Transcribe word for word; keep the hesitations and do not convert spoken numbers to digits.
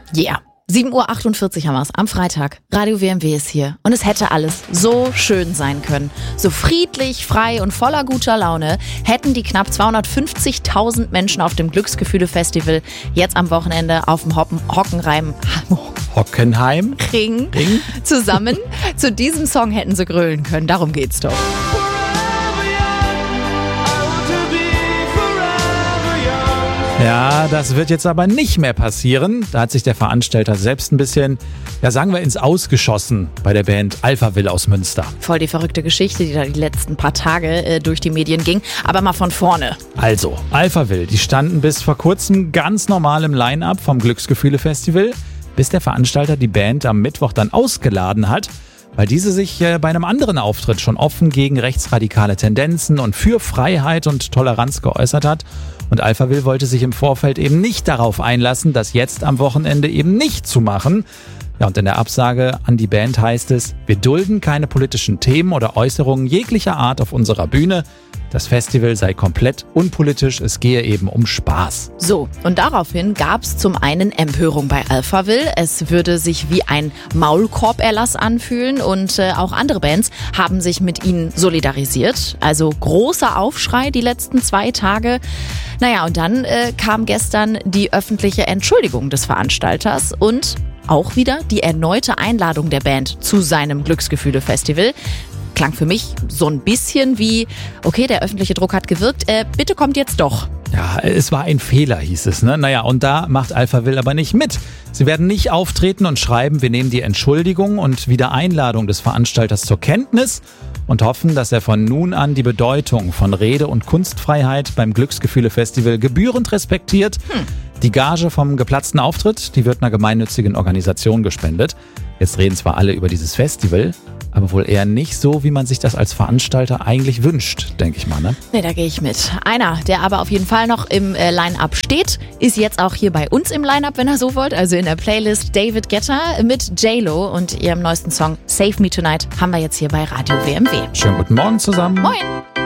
Yeah. sieben Uhr achtundvierzig haben wir es am Freitag. Radio W M W ist hier. Und es hätte alles so schön sein können. So friedlich, frei und voller guter Laune hätten die knapp zweihundertfünfzigtausend Menschen auf dem Glücksgefühle-Festival jetzt am Wochenende auf dem Hoppen, Hockenheim... Hockenheim? Ring, Ring zusammen zu diesem Song hätten sie grölen können. Darum geht's doch. Ja, das wird jetzt aber nicht mehr passieren. Da hat sich der Veranstalter selbst ein bisschen, ja sagen wir, ins Ausgeschossen bei der Band Alphaville aus Münster. Voll die verrückte Geschichte, die da die letzten paar Tage äh, durch die Medien ging. Aber mal von vorne. Also, Alphaville, die standen bis vor kurzem ganz normal im Line-Up vom Glücksgefühle-Festival, bis der Veranstalter die Band am Mittwoch dann ausgeladen hat, weil diese sich äh, bei einem anderen Auftritt schon offen gegen rechtsradikale Tendenzen und für Freiheit und Toleranz geäußert hat. Und Alphaville wollte sich im Vorfeld eben nicht darauf einlassen, das jetzt am Wochenende eben nicht zu machen. Ja, und in der Absage an die Band heißt es, wir dulden keine politischen Themen oder Äußerungen jeglicher Art auf unserer Bühne. Das Festival sei komplett unpolitisch, es gehe eben um Spaß. So, und daraufhin gab es zum einen Empörung bei Alphaville. Es würde sich wie ein Maulkorb-Erlass anfühlen und äh, auch andere Bands haben sich mit ihnen solidarisiert. Also großer Aufschrei die letzten zwei Tage. Naja, und dann äh, kam gestern die öffentliche Entschuldigung des Veranstalters und auch wieder die erneute Einladung der Band zu seinem Glücksgefühle-Festival. Klang für mich so ein bisschen wie, okay, der öffentliche Druck hat gewirkt, äh, bitte kommt jetzt doch. Ja, es war ein Fehler, hieß es. Ne? Naja, und da macht Alphaville aber nicht mit. Sie werden nicht auftreten und schreiben, wir nehmen die Entschuldigung und wieder Einladung des Veranstalters zur Kenntnis und hoffen, dass er von nun an die Bedeutung von Rede- und Kunstfreiheit beim Glücksgefühle-Festival gebührend respektiert. Hm. Die Gage vom geplatzten Auftritt, die wird einer gemeinnützigen Organisation gespendet. Jetzt reden zwar alle über dieses Festival, aber wohl eher nicht so, wie man sich das als Veranstalter eigentlich wünscht, denke ich mal, ne? Nee, da gehe ich mit. Einer, der aber auf jeden Fall noch im äh, Line-Up steht, ist jetzt auch hier bei uns im Line-Up, wenn er so wollt. Also in der Playlist David Guetta mit J-Lo und ihrem neuesten Song Save Me Tonight haben wir jetzt hier bei Radio W M W. Schönen guten Morgen zusammen. Moin!